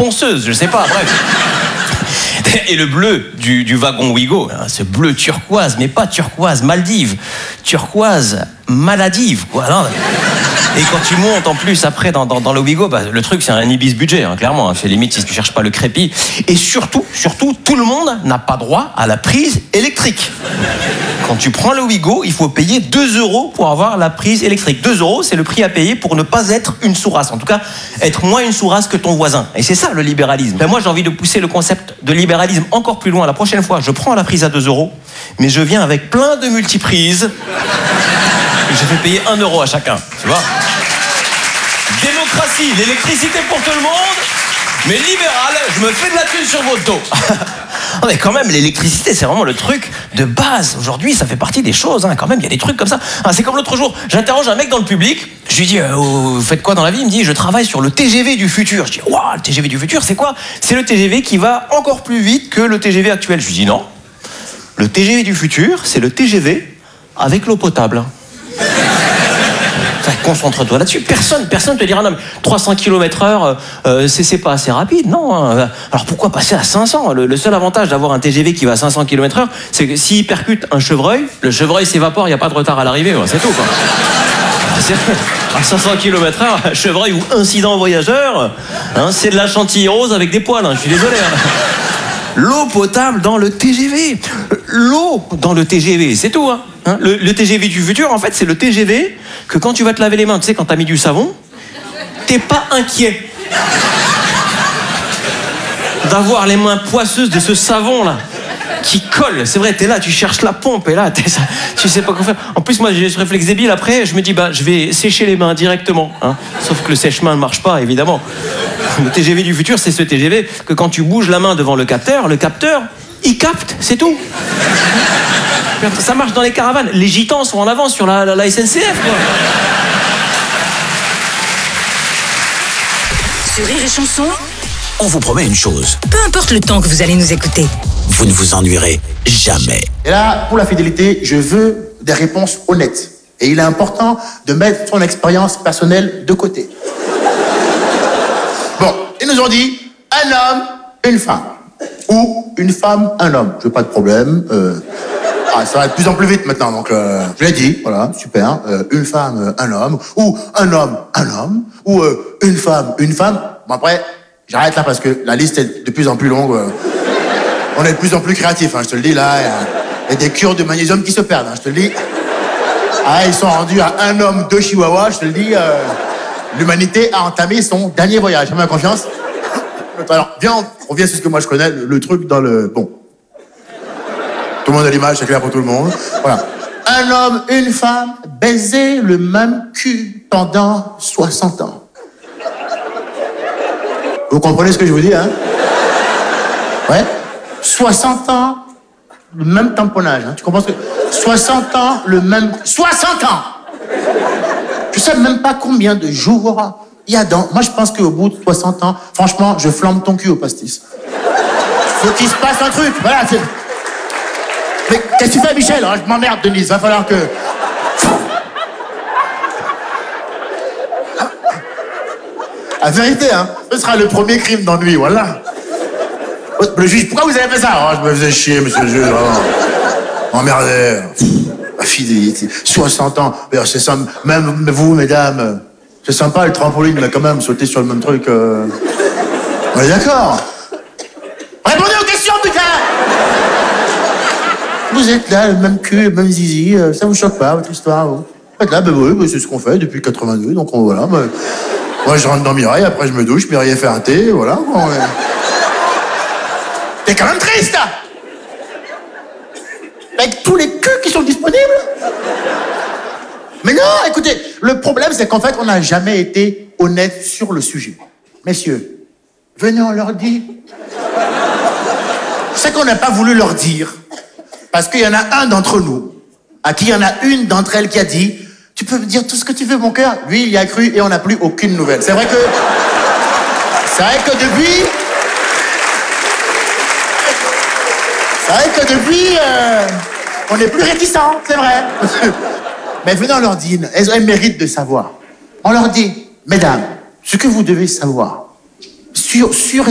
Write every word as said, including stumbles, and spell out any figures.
ponceuse, je sais pas, bref. Et le bleu du, du wagon Ouigo, hein, ce bleu turquoise, mais pas turquoise Maldives, turquoise maladive, quoi. Non, et quand tu montes en plus après dans, dans, dans le Ouigo, bah, le truc c'est un Ibis budget, hein, clairement. Hein, c'est limite si tu cherches pas le crépi. Et surtout, surtout, tout le monde n'a pas droit à la prise électrique. Quand tu prends le Ouigo, il faut payer deux euros pour avoir la prise électrique. deux euros, c'est le prix à payer pour ne pas être une sourasse. En tout cas, être moins une sourasse que ton voisin. Et c'est ça le libéralisme. Ben, moi, j'ai envie de pousser le concept de libéralisme encore plus loin. La prochaine fois, je prends la prise à deux euros, mais je viens avec plein de multiprises. Je fais payer un euro à chacun, tu vois. Démocratie, l'électricité pour tout le monde, mais libéral, je me fais de la thune sur votre dos. Non mais quand même, l'électricité, c'est vraiment le truc de base. Aujourd'hui, ça fait partie des choses, hein. Quand même, il y a des trucs comme ça. Ah, c'est comme l'autre jour, j'interroge un mec dans le public, je lui dis, euh, vous faites quoi dans la vie? Il me dit, je travaille sur le T G V du futur. Je dis, waouh, le T G V du futur, c'est quoi? C'est le T G V qui va encore plus vite que le T G V actuel. Je lui dis, non. Le T G V du futur, c'est le T G V avec l'eau potable. Concentre-toi là-dessus. Personne, personne te dira non mais trois cents kilomètres heure, euh, c'est, c'est pas assez rapide, non. Hein. Alors pourquoi passer à cinq cents? le, le seul avantage d'avoir un T G V qui va à cinq cents kilomètres heure, c'est que s'il percute un chevreuil, le chevreuil s'évapore, il n'y a pas de retard à l'arrivée, ouais, c'est tout quoi. C'est, à cinq cents kilomètres heure, un chevreuil ou incident voyageur, hein, c'est de la chantilly rose avec des poils, hein, je suis désolé. Hein. L'eau potable dans le T G V. L'eau dans le T G V, c'est tout. Hein. Hein, le, le T G V du futur, en fait, c'est le T G V que quand tu vas te laver les mains, tu sais, quand t'as mis du savon, t'es pas inquiet d'avoir les mains poisseuses de ce savon-là qui colle. C'est vrai, t'es là, tu cherches la pompe, et là, t'es, tu sais pas quoi faire. En plus, moi, j'ai ce réflexe débile. Après, je me dis, bah, je vais sécher les mains directement. Hein. Sauf que le sèche-main ne marche pas, évidemment. Le T G V du futur, c'est ce T G V que quand tu bouges la main devant le capteur, le capteur, il capte, c'est tout. Ça marche dans les caravanes. Les gitans sont en avance sur la, la, la S N C F, quoi. Sur Rire et Chanson, on vous promet une chose. Peu importe le temps que vous allez nous écouter, vous ne vous ennuierez jamais. Et là, pour la fidélité, je veux des réponses honnêtes. Et il est important de mettre son expérience personnelle de côté. Bon, ils nous ont dit un homme, une femme. Ou une femme, un homme. Je veux pas de problème. Euh... Ah, ça va de plus en plus vite maintenant, donc euh, je l'ai dit, voilà, super. Euh, une femme, euh, un homme. Ou un homme, un homme. Ou euh, une femme, une femme. Bon, après, j'arrête là parce que la liste est de plus en plus longue. Euh... On est de plus en plus créatifs, hein, je te le dis, là. Il y a des cures de magnésium qui se perdent, hein, je te le dis. Ah, ils sont rendus à un homme, deux chihuahuas, je te le dis. Euh... L'humanité a entamé son dernier voyage. Fais-moi confiance. Alors, viens, on revient sur ce que moi je connais, le, le truc dans le... Bon. Tout le monde a l'image, c'est clair pour tout le monde. Voilà. Un homme, une femme, baiser le même cul pendant soixante ans. Vous comprenez ce que je vous dis, hein? Ouais. soixante ans, le même tamponnage, hein. Tu comprends ce que... soixante ans, le même... soixante ans! Je sais même pas combien de jours il y a dans... Moi, je pense qu'au bout de soixante ans, franchement, je flambe ton cul au pastis. Faut qu'il se passe un truc, voilà, c'est... Mais qu'est-ce que tu fais, Michel? Je m'emmerde, Denise, va falloir que... La vérité, hein, ce sera le premier crime d'ennui, voilà. Le juge, pourquoi vous avez fait ça? Oh, je me faisais chier, monsieur le juge, vraiment. Emmerdé. La fidélité. soixante ans, c'est ça, même vous, mesdames... C'est sympa le trampoline, mais quand même, sauter sur le même truc. Euh... On est d'accord? Répondez aux questions, putain! Vous êtes là, le même cul, le même zizi, euh, ça vous choque pas, votre histoire, vous? Vous êtes là, ben oui, ben, c'est ce qu'on fait depuis quatre-vingt-deux, donc on, voilà. Ben, moi, je rentre dans Mireille, après je me douche, Mireille fait un thé, voilà. Bon, ouais. T'es quand même triste! Avec tous les culs qui sont disponibles? Mais non, écoutez, le problème, c'est qu'en fait, on n'a jamais été honnête sur le sujet. Messieurs, venez, on leur dit. C'est qu'on n'a pas voulu leur dire, parce qu'il y en a un d'entre nous, à qui il y en a une d'entre elles qui a dit, tu peux me dire tout ce que tu veux, mon cœur. Lui, il y a cru et on n'a plus aucune nouvelle. C'est vrai que... C'est vrai que depuis... C'est vrai que depuis... Euh... On est plus réticents, c'est vrai. Mais venez, on leur dit, elles, elles méritent de savoir. On leur dit, mesdames, ce que vous devez savoir, sur, sur